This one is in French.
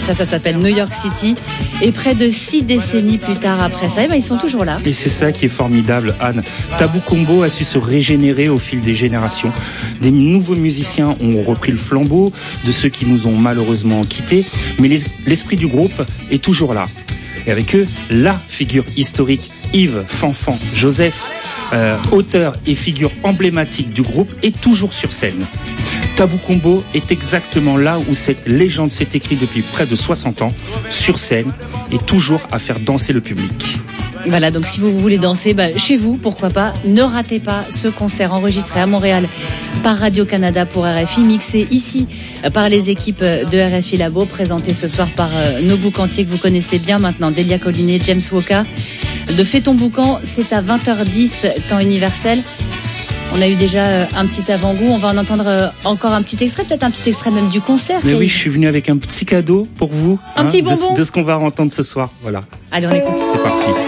Ça s'appelle New York City. Et près de 6 décennies plus tard après ça, ils sont toujours là. Et c'est ça qui est formidable, Anne. Tabou Combo a su se régénérer au fil des générations. Des nouveaux musiciens ont repris le flambeau de ceux qui nous ont malheureusement quittés, mais l'esprit du groupe est toujours là. Et avec eux, la figure historique Yves Fanfan Joseph, auteur et figure emblématique du groupe, est toujours sur scène. Tabou Combo est exactement là où cette légende s'est écrite depuis près de 60 ans, sur scène et toujours à faire danser le public. Voilà, donc si vous voulez danser, chez vous, pourquoi pas, ne ratez pas ce concert enregistré à Montréal par Radio-Canada pour RFI, mixé ici par les équipes de RFI Labo, présenté ce soir par nos boucantiers que vous connaissez bien maintenant, Delia Collinet, James Woka. De Fais ton boucan, c'est à 20h10, temps universel. On a eu déjà un petit avant-goût, on va en entendre encore un petit extrait, peut-être un petit extrait même du concert. Mais oui, je suis venu avec un petit cadeau pour vous. Un petit bonbon. De ce qu'on va entendre ce soir, voilà. Allez, on écoute. C'est parti.